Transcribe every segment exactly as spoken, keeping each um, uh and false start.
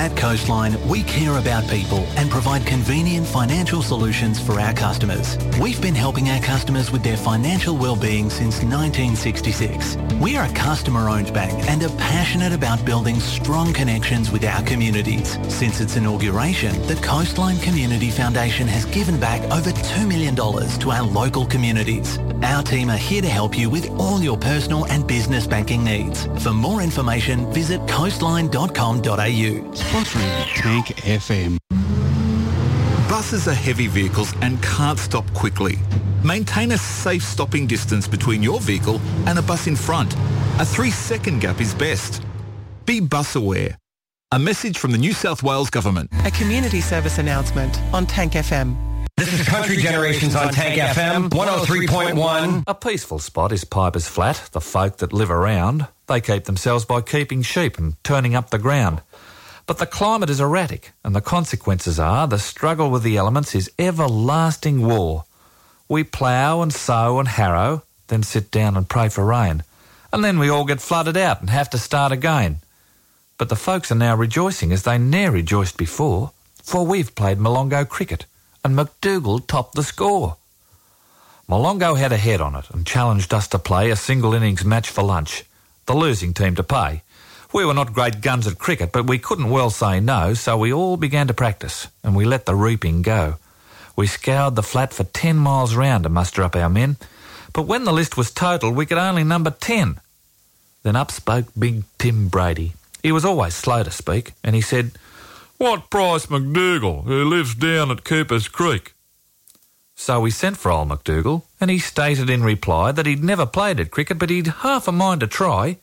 At Coastline, we care about people and provide convenient financial solutions for our customers. We've been helping our customers with their financial well-being since nineteen sixty-six. We are a customer-owned bank and are passionate about building strong connections with our communities. Since its inauguration, the Coastline Community Foundation has given back over two million dollars to our local communities. Our team are here to help you with all your personal and business banking needs. For more information, visit coastline dot com dot a u. Sponsoring Tank F M. Buses are heavy vehicles and can't stop quickly. Maintain a safe stopping distance between your vehicle and a bus in front. A three-second gap is best. Be bus aware. A message from the New South Wales Government. A community service announcement on Tank F M. This is Country Generations on Tank F M, one oh three point one. A peaceful spot is Piper's Flat. The folk that live around, they keep themselves by keeping sheep and turning up the ground. But the climate is erratic, and the consequences are the struggle with the elements is everlasting war. We plough and sow and harrow, then sit down and pray for rain. And then we all get flooded out and have to start again. But the folks are now rejoicing as they ne'er rejoiced before, for we've played Molongo cricket, and McDougall topped the score. Molongo had a head on it and challenged us to play a single innings match for lunch, the losing team to pay. We were not great guns at cricket, but we couldn't well say no, so we all began to practice, and we let the reaping go. We scoured the flat for ten miles round to muster up our men, but when the list was totaled, we could only number ten. Then up spoke big Tim Brady. He was always slow to speak, and he said, "What price McDougall, who lives down at Cooper's Creek?" So we sent for old McDougall, and he stated in reply that he'd never played at cricket, but he'd half a mind to try.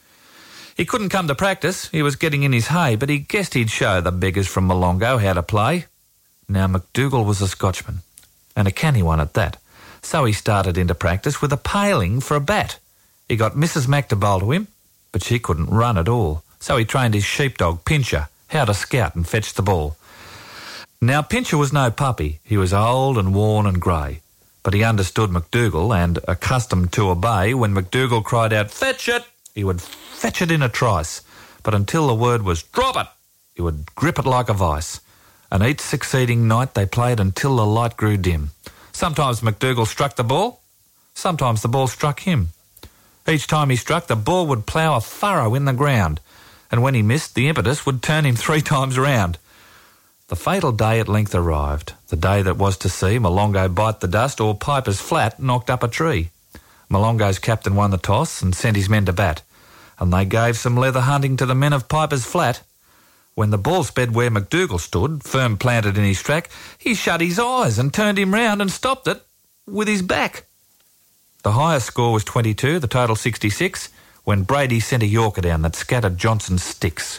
He couldn't come to practice, he was getting in his hay, but he guessed he'd show the beggars from Molongo how to play. Now McDougall was a Scotchman, and a canny one at that, so he started into practice with a paling for a bat. He got Missus Mac to bowl to him, but she couldn't run at all, so he trained his sheepdog, Pincher, how to scout and fetch the ball. Now Pincher was no puppy, he was old and worn and grey, but he understood McDougall and, accustomed to obey, when McDougall cried out, "Fetch it!" he would fetch it in a trice, but until the word was "drop it," he would grip it like a vice. And each succeeding night they played until the light grew dim. Sometimes McDougall struck the ball, sometimes the ball struck him. Each time he struck, the ball would plough a furrow in the ground, and when he missed, the impetus would turn him three times round. The fatal day at length arrived, the day that was to see Molongo bite the dust or Piper's Flat knocked up a tree. Molongo's captain won the toss and sent his men to bat, and they gave some leather hunting to the men of Piper's Flat. When the ball sped where McDougall stood, firm planted in his track, he shut his eyes and turned him round and stopped it with his back. The highest score was twenty-two, the total sixty-six, when Brady sent a Yorker down that scattered Johnson's sticks.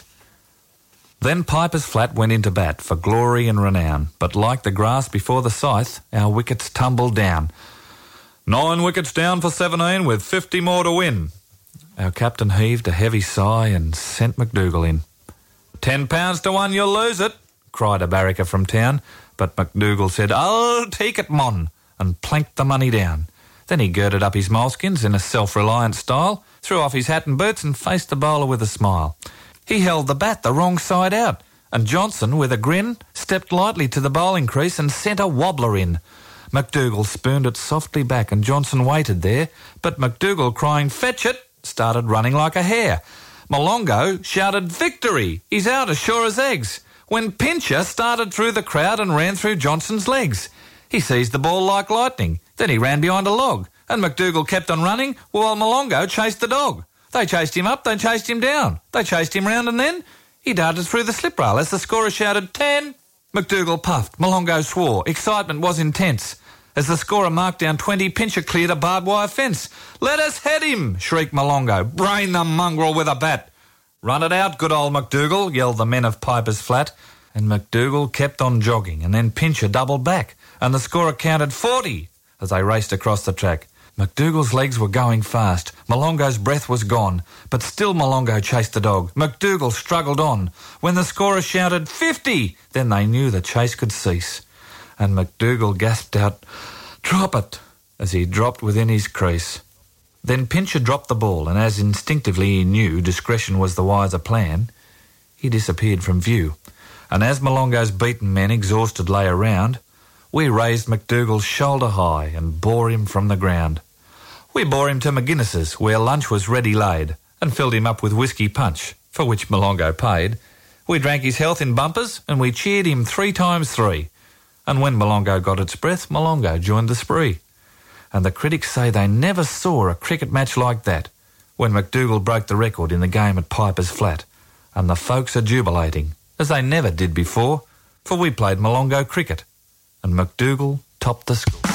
Then Piper's Flat went into bat for glory and renown, but like the grass before the scythe, our wickets tumbled down. Nine wickets down for seventeen with fifty more to win. Our captain heaved a heavy sigh and sent McDougall in. Ten pounds to one, you'll lose it, cried a barracker from town, but McDougall said, "I'll take it, mon," and planked the money down. Then he girded up his moleskins in a self-reliant style, threw off his hat and boots and faced the bowler with a smile. He held the bat the wrong side out, and Johnson, with a grin, stepped lightly to the bowling crease and sent a wobbler in. McDougall spooned it softly back and Johnson waited there, but McDougall, crying "Fetch it," started running like a hare. Molongo shouted "Victory! He's out as sure as eggs," when Pincher started through the crowd and ran through Johnson's legs. He seized the ball like lightning, then he ran behind a log, and McDougall kept on running while Molongo chased the dog. They chased him up, they chased him down, they chased him round, and then he darted through the slip rail as the scorer shouted ten. McDougall puffed, Molongo swore, excitement was intense. As the scorer marked down twenty, Pincher cleared a barbed wire fence. "Let us head him," shrieked Molongo. "Brain the mongrel with a bat." "Run it out, good old McDougall," yelled the men of Piper's Flat. And McDougall kept on jogging, and then Pincher doubled back, and the scorer counted forty as they raced across the track. McDougall's legs were going fast. Molongo's breath was gone, but still Molongo chased the dog. McDougall struggled on. When the scorer shouted fifty, then they knew the chase could cease. And McDougall gasped out, "Drop it," as he dropped within his crease. Then Pincher dropped the ball, and as instinctively he knew discretion was the wiser plan, he disappeared from view. And as Molongo's beaten men exhausted lay around, we raised McDougall shoulder high and bore him from the ground. We bore him to McGuinness's, where lunch was ready laid, and filled him up with whisky punch, for which Molongo paid. We drank his health in bumpers, and we cheered him three times three. And when Molongo got its breath, Molongo joined the spree. And the critics say they never saw a cricket match like that, when McDougall broke the record in the game at Piper's Flat. And the folks are jubilating, as they never did before, for we played Molongo cricket, and McDougall topped the score.